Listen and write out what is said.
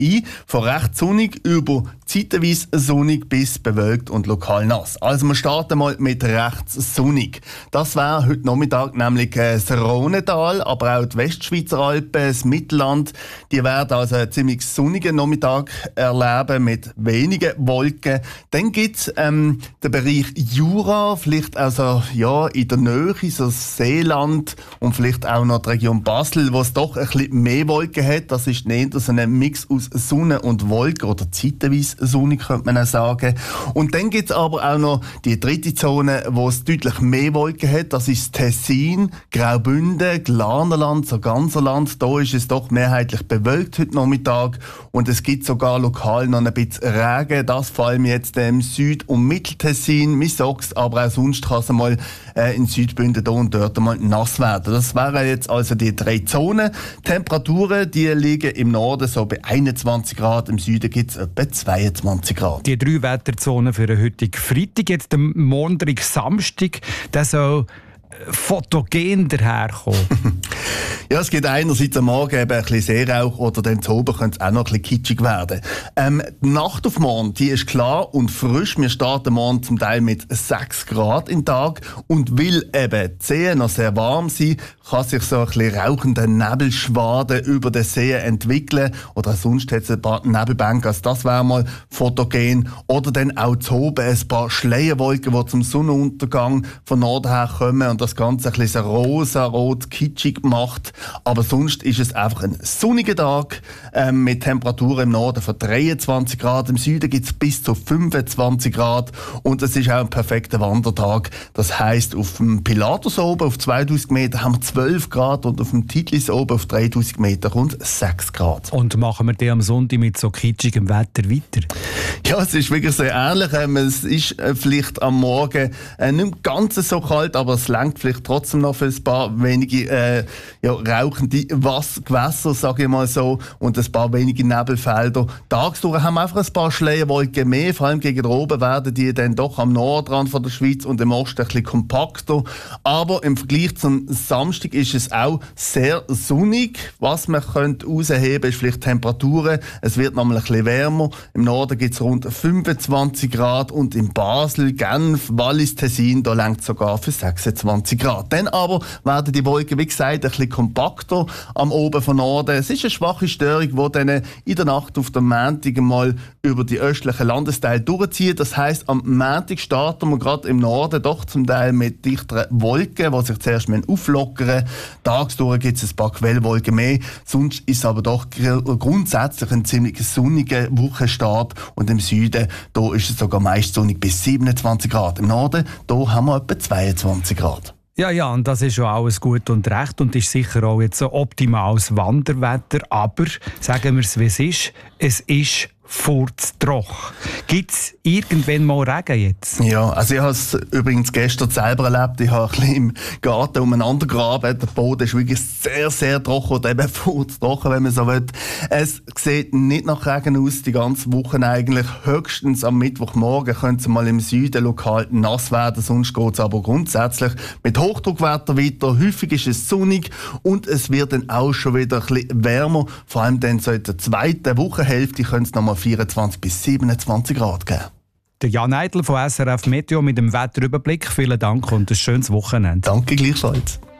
ein. Von recht sonnig über zeitweise sonnig bis bewölkt und lokal nass. Also wir starten mal mit rechts sonnig. Das wäre heute Nachmittag nämlich das Rhonetal, aber auch die Westschweizer Alpen, das Mittelland. Die werden also einen ziemlich sonnigen Nachmittag erleben mit wenigen Wolken. Dann gibt es den Bereich Jura, vielleicht also ja, in der Nähe, so das Seeland und vielleicht auch noch die Region Basel, wo es doch ein bisschen mehr Wolken hat. Das ist nicht so ein Mix aus Sonne und Wolken oder zeitweise sonnig, könnte man auch sagen. Und dann gibt es aber auch noch die dritte Zone, wo es deutlich mehr Wolken hat. Das ist Tessin, Graubünden, Glarnerland, so ganzer Land. Da ist es doch mehrheitlich bewölkt heute Nachmittag und es gibt sogar lokal noch ein bisschen Regen. Das vor allem jetzt im Süd- und Mitteltessin, man sagt, aber auch sonst kann es mal in Südbünden da und dort mal nass werden. Das wären jetzt also die drei Zonen. Temperaturen, die liegen im Norden so bei 21 Grad, im Süden gibt es etwa 22 Grad. Die 3 Wetterzonen für den heutigen Freitag, jetzt am Montag, Samstag, der soll fotogen daherkommen. Ja, es gibt einerseits am Morgen eben ein bisschen Seerauch oder dann zu oben könnte es auch noch ein bisschen kitschig werden. Die Nacht auf morgen, die ist klar und frisch. Wir starten morgen zum Teil mit 6 Grad im Tag und weil eben die Seen noch sehr warm sind, kann sich so ein bisschen rauchende Nebelschwaden über den See entwickeln oder sonst hat es ein paar Nebelbänke, also das wäre mal fotogen. Oder dann auch zu oben ein paar Schleierwolken, die zum Sonnenuntergang von Norden her kommen und das Ganze ein bisschen rosa-rot kitschig macht. Aber sonst ist es einfach ein sonniger Tag mit Temperaturen im Norden von 23 Grad. Im Süden gibt es bis zu 25 Grad und es ist auch ein perfekter Wandertag. Das heisst, auf dem Pilatus oben auf 2000 Meter haben wir 12 Grad und auf dem Titlis oben auf 3000 Meter rund 6 Grad. Und machen wir den am Sonntag mit so kitschigem Wetter weiter? Ja, es ist wirklich sehr ähnlich. Es ist vielleicht am Morgen nicht ganz so kalt, aber es reicht vielleicht trotzdem noch für ein paar wenige rauchende Gewässer, sage ich mal so, und ein paar wenige Nebelfelder. Tagsdurch haben wir einfach ein paar Schleierwolken mehr, vor allem gegen oben werden die dann doch am Nordrand von der Schweiz und im Osten ein bisschen kompakter. Aber im Vergleich zum Samstag ist es auch sehr sonnig. Was man könnte herausheben, ist vielleicht Temperaturen. Es wird nochmal ein bisschen wärmer. Im Norden gibt es rund 25 Grad und in Basel, Genf, Wallis, Tessin, da reicht es sogar für 26 Grad. Dann aber werden die Wolken, wie gesagt, ein bisschen kompakter am Oben von Norden. Es ist eine schwache Störung, die dann in der Nacht auf den Montag mal über die östlichen Landesteile durchzieht. Das heisst, am Montag starten wir gerade im Norden doch zum Teil mit dichteren Wolken, die sich zuerst auflockern. Tagsdurch gibt es ein paar Quellwolken mehr. Sonst ist es aber doch grundsätzlich ein ziemlich sonniger Wochenstart. Und im Süden, da ist es sogar meist sonnig bis 27 Grad. Im Norden, da haben wir etwa 22 Grad. Ja, und das ist schon alles gut und recht und ist sicher auch jetzt ein optimales Wanderwetter. Aber, sagen wir es wie es ist furztrocken. Gibt es irgendwann mal Regen jetzt? Ja, also ich habe es übrigens gestern selber erlebt. Ich habe ein bisschen im Garten umeinander graben. Der Boden ist wirklich sehr, sehr trocken oder eben furztrocken, wenn man so will. Es sieht nicht nach Regen aus, die ganze Woche eigentlich. Höchstens am Mittwochmorgen könnte es mal im Süden lokal nass werden, sonst geht es aber grundsätzlich mit Hochdruckwetter weiter. Häufig ist es sonnig und es wird dann auch schon wieder ein bisschen wärmer. Vor allem dann so in der zweiten Wochenhälfte könnte es nochmal 24 bis 27 Grad geben. Der Jan Eitel von SRF Meteo mit dem Wetterüberblick. Vielen Dank und ein schönes Wochenende. Danke gleichfalls.